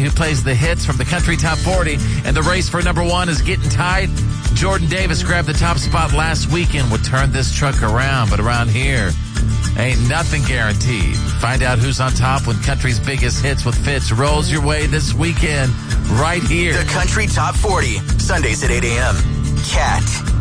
who plays the hits from the Country Top 40, and the race for number one is getting tight. Jordan Davis grabbed the top spot last weekend, would turn this truck around, but around here, ain't nothing guaranteed. Find out who's on top when country's biggest hits with Fitz rolls your way this weekend right here. The Country Top 40, Sundays at 8 a.m. Cat.